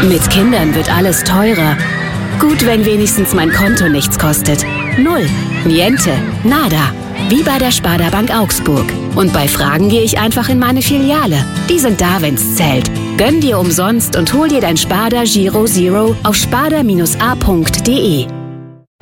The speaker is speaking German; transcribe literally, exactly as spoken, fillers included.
Mit Kindern wird alles teurer. Gut, wenn wenigstens mein Konto nichts kostet. Null. Niente. Nada. Wie bei der Sparda Bank Augsburg. Und bei Fragen gehe ich einfach in meine Filiale. Die sind da, wenn's zählt. Gönn dir umsonst und hol dir dein Sparda Giro Zero auf sparda Bindestrich a punkt de.